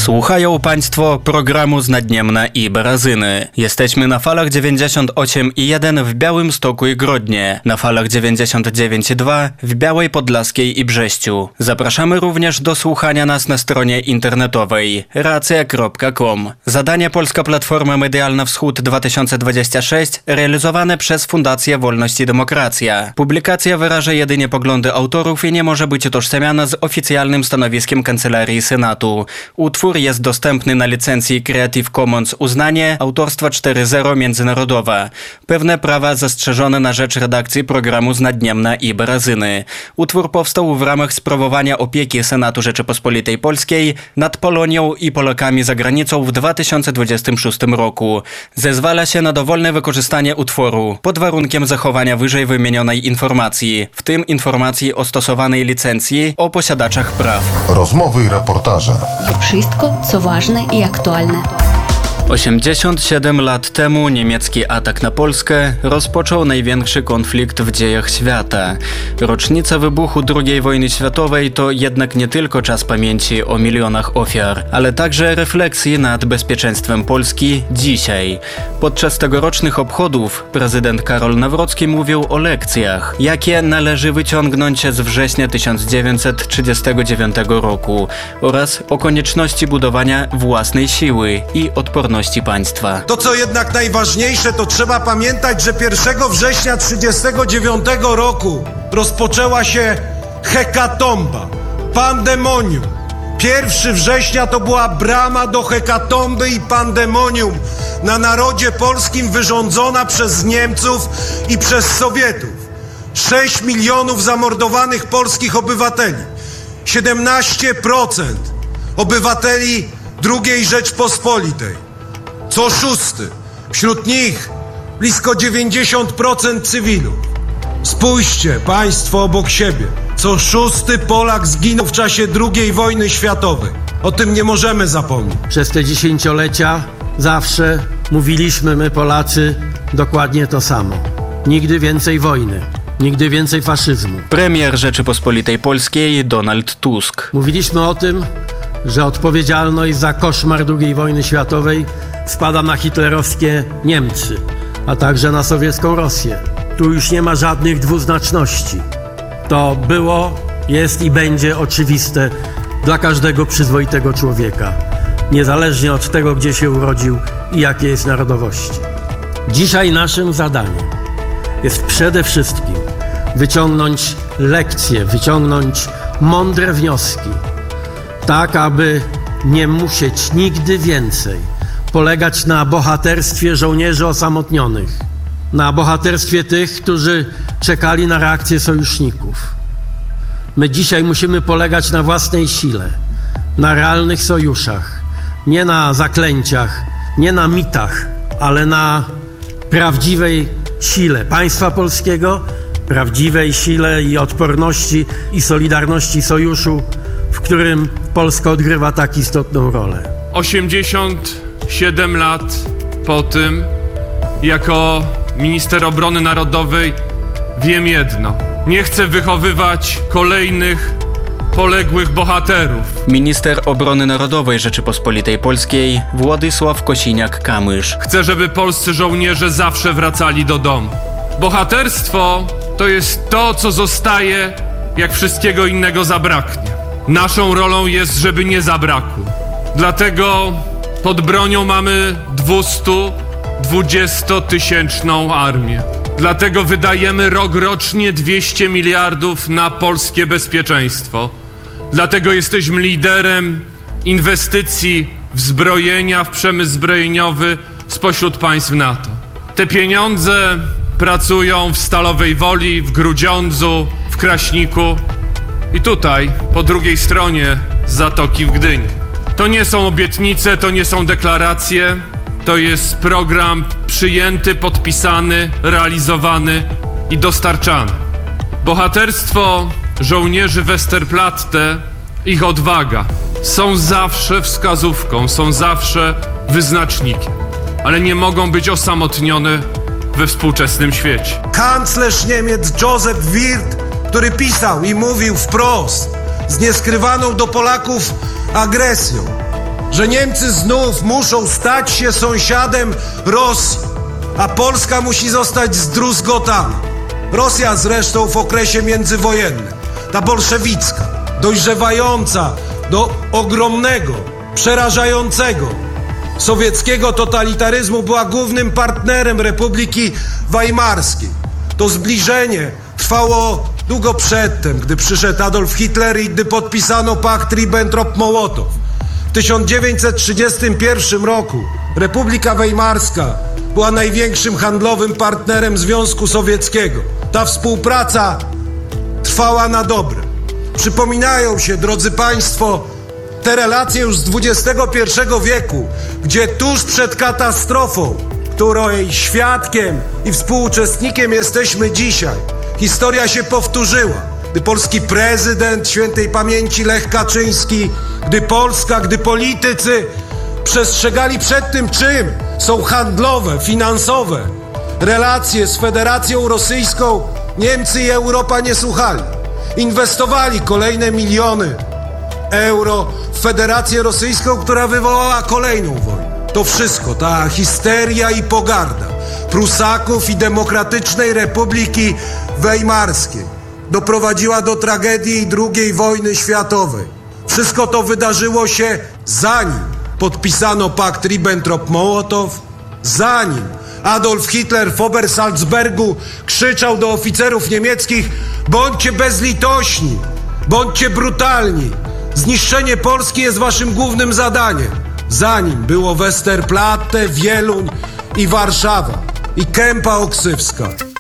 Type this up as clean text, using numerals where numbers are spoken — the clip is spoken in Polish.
Słuchają Państwo programu z Nadniemna i Barazyny. Jesteśmy na falach 98,1 w Białymstoku i Grodnie, na falach 99,2 w Białej Podlaskiej i Brześciu. Zapraszamy również do słuchania nas na stronie internetowej racja.com. Zadanie Polska Platforma Medialna Wschód 2026 realizowane przez Fundację Wolność i Demokracja. Publikacja wyraża jedynie poglądy autorów i nie może być utożsamiana z oficjalnym stanowiskiem Kancelarii Senatu. Utwór jest dostępny na licencji Creative Commons uznanie autorstwa 4.0 międzynarodowa. Pewne prawa zastrzeżone na rzecz redakcji programu z Nadniemna i Barazyny. Utwór powstał w ramach sprawowania opieki Senatu Rzeczypospolitej Polskiej nad Polonią i Polakami za granicą w 2026 roku. Zezwala się na dowolne wykorzystanie utworu pod warunkiem zachowania wyżej wymienionej informacji, w tym informacji o stosowanej licencji o posiadaczach praw. Rozmowy i reportaże. Wszystko, co ważne i aktualne. 87 lat temu niemiecki atak na Polskę rozpoczął największy konflikt w dziejach świata. Rocznica wybuchu II wojny światowej to jednak nie tylko czas pamięci o milionach ofiar, ale także refleksji nad bezpieczeństwem Polski dzisiaj. Podczas tegorocznych obchodów prezydent Karol Nawrocki mówił o lekcjach, jakie należy wyciągnąć z września 1939 roku oraz o konieczności budowania własnej siły i odporności państwa. To, co jednak najważniejsze, to trzeba pamiętać, że 1 września 1939 roku rozpoczęła się hekatomba, pandemonium. 1 września to była brama do hekatomby i pandemonium na narodzie polskim wyrządzona przez Niemców i przez Sowietów. 6 milionów zamordowanych polskich obywateli, 17% obywateli II Rzeczpospolitej. Co szósty, wśród nich blisko 90% cywilów. Spójrzcie państwo obok siebie. Co szósty Polak zginął w czasie II wojny światowej. O tym nie możemy zapomnieć. Przez te dziesięciolecia zawsze mówiliśmy my Polacy dokładnie to samo. Nigdy więcej wojny. Nigdy więcej faszyzmu. Premier Rzeczypospolitej Polskiej Donald Tusk. Mówiliśmy o tym, że odpowiedzialność za koszmar II wojny światowej spada na hitlerowskie Niemcy, a także na sowiecką Rosję. Tu już nie ma żadnych dwuznaczności. To było, jest i będzie oczywiste dla każdego przyzwoitego człowieka, niezależnie od tego, gdzie się urodził i jakiej jest narodowości. Dzisiaj naszym zadaniem jest przede wszystkim wyciągnąć lekcje, wyciągnąć mądre wnioski, tak aby nie musieć nigdy więcej polegać na bohaterstwie żołnierzy osamotnionych, na bohaterstwie tych, którzy czekali na reakcję sojuszników. My dzisiaj musimy polegać na własnej sile, na realnych sojuszach, nie na zaklęciach, nie na mitach, ale na prawdziwej sile państwa polskiego, prawdziwej sile i odporności i solidarności sojuszu, w którym Polska odgrywa tak istotną rolę. 87 lat po tym, jako minister obrony narodowej wiem jedno. Nie chcę wychowywać kolejnych poległych bohaterów. Minister Obrony Narodowej Rzeczypospolitej Polskiej Władysław Kosiniak-Kamysz. Chcę, żeby polscy żołnierze zawsze wracali do domu. Bohaterstwo to jest to, co zostaje, jak wszystkiego innego zabraknie. Naszą rolą jest, żeby nie zabrakło. Dlatego pod bronią mamy 220-tysięczną armię. Dlatego wydajemy rokrocznie 200 miliardów na polskie bezpieczeństwo. Dlatego jesteśmy liderem inwestycji w zbrojenia, w przemysł zbrojeniowy spośród państw NATO. Te pieniądze pracują w Stalowej Woli, w Grudziądzu, w Kraśniku i tutaj, po drugiej stronie Zatoki w Gdyni. To nie są obietnice, to nie są deklaracje, to jest program przyjęty, podpisany, realizowany i dostarczany. Bohaterstwo żołnierzy Westerplatte, ich odwaga są zawsze wskazówką, są zawsze wyznacznikiem, ale nie mogą być osamotnione we współczesnym świecie. Kanclerz Niemiec Joseph Wirth, który pisał i mówił wprost z nieskrywaną do Polaków agresją, że Niemcy znów muszą stać się sąsiadem Rosji, a Polska musi zostać zdruzgotana. Rosja zresztą w okresie międzywojennym, ta bolszewicka, dojrzewająca do ogromnego, przerażającego sowieckiego totalitaryzmu, była głównym partnerem Republiki Weimarskiej. To zbliżenie trwało długo przedtem, gdy przyszedł Adolf Hitler i gdy podpisano pakt Ribbentrop-Mołotow. W 1931 roku Republika Weimarska była największym handlowym partnerem Związku Sowieckiego. Ta współpraca trwała na dobre. Przypominają się, drodzy Państwo, te relacje już z XXI wieku, gdzie tuż przed katastrofą, której świadkiem i współuczestnikiem jesteśmy dzisiaj, historia się powtórzyła. Gdy polski prezydent świętej pamięci Lech Kaczyński, gdy Polska, gdy politycy przestrzegali przed tym, czym są handlowe, finansowe relacje z Federacją Rosyjską, Niemcy i Europa nie słuchali. Inwestowali kolejne miliony euro w Federację Rosyjską, która wywołała kolejną wojnę. To wszystko, ta histeria i pogarda Prusaków i Demokratycznej Republiki Weimarskiej doprowadziła do tragedii II wojny światowej. Wszystko to wydarzyło się zanim podpisano pakt Ribbentrop-Mołotow, zanim Adolf Hitler w Obersalzbergu krzyczał do oficerów niemieckich: bądźcie bezlitośni, bądźcie brutalni, zniszczenie Polski jest waszym głównym zadaniem. Zanim było Westerplatte, Wieluń i Warszawa i Kępa Oksywska.